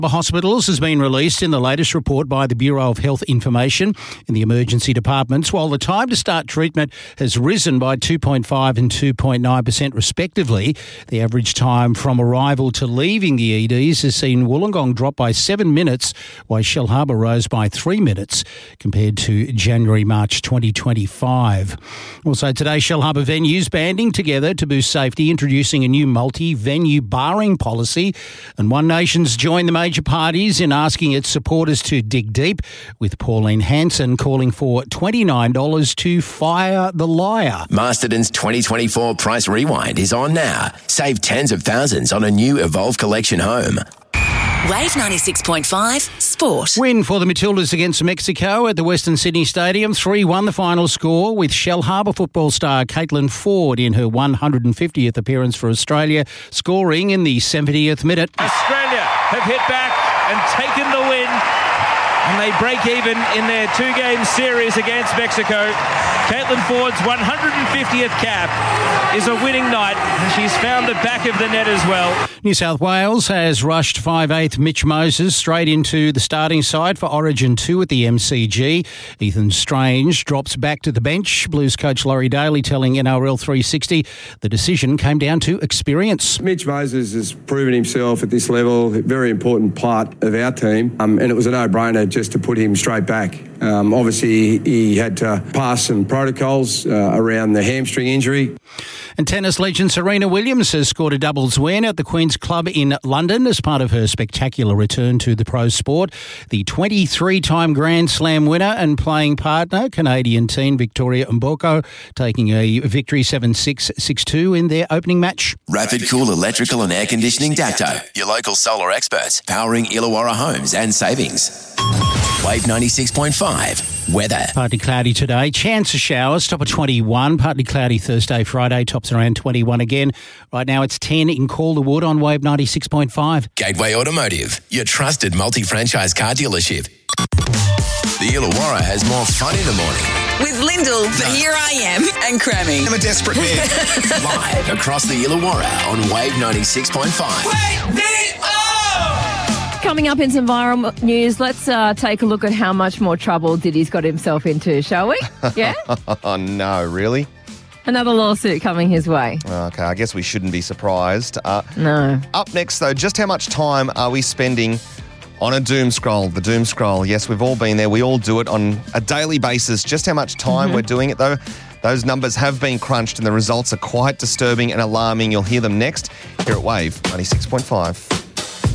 Hospitals has been released in the latest report by the Bureau of Health Information in the emergency departments, while the time to start treatment has risen by 2.5% and 2.9% respectively. The average time from arrival to leaving the EDs has seen Wollongong drop by 7 minutes, while Shellharbour rose by 3 minutes compared to January-March 2025. Also today, Shellharbour venues banding together to boost safety, introducing a new multi-venue barring policy, and One Nation's joined the major parties in asking its supporters to dig deep, with Pauline Hanson calling for $29 to fire the liar. Masterton's 2024 Price Rewind is on now. Save tens of thousands on a new Evolve Collection home. Wave 96.5 Sport. Win for the Matildas against Mexico at the Western Sydney Stadium. 3-1 the final score, with Shellharbour football star Caitlin Ford in her 150th appearance for Australia, scoring in the 70th minute. Australia have hit back and taken the win, and they break even in their two-game series against Mexico. Caitlin Ford's 150th cap is a winning night, and she's found the back of the net as well. New South Wales has rushed 5'8" Mitch Moses straight into the starting side for Origin 2 at the MCG. Ethan Strange drops back to the bench. Blues coach Laurie Daly telling NRL 360 the decision came down to experience. Mitch Moses has proven himself at this level, a very important part of our team, and it was a no-brainer just to put him straight back. Obviously, he had to pass some protocols around the hamstring injury. And tennis legend Serena Williams has scored a doubles win at the Queen's Club in London as part of her spectacular return to the pro sport. The 23-time Grand Slam winner and playing partner, Canadian teen Victoria Mboko, taking a victory 7-6, 6-2 in their opening match. Rapid Cool Electrical and Air Conditioning Dacto, your local solar experts, powering Illawarra homes and savings. Wave 96.5 weather. Partly cloudy today. Chance of showers, top of 21. Partly cloudy Thursday, Friday, tops around 21 again. Right now it's 10 in Calderwood on Wave 96.5. Gateway Automotive, your trusted multi-franchise car dealership. The Illawarra has more fun in the morning. With Lyndall, the Here I Am, and Crammy. I'm a desperate man. Live across the Illawarra on Wave 96.5. Wake me up! Coming up in some viral news, let's take a look at how much more trouble Diddy's got himself into, shall we? Yeah? Oh, no, really? Another lawsuit coming his way. Okay, I guess we shouldn't be surprised. No. Up next, though, just how much time are we spending on a doom scroll? The doom scroll. Yes, we've all been there. We all do it on a daily basis. Just how much time we're doing it, though. Those numbers have been crunched and the results are quite disturbing and alarming. You'll hear them next here at Wave 96.5.